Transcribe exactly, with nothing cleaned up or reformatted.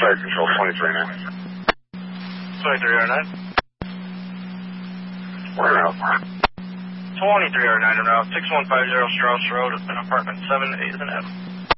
Flight Control twenty-three oh nine. twenty-three oh nine. We're out. twenty-three oh nine around six one five zero Strauss Road, apartment seven, eight and F.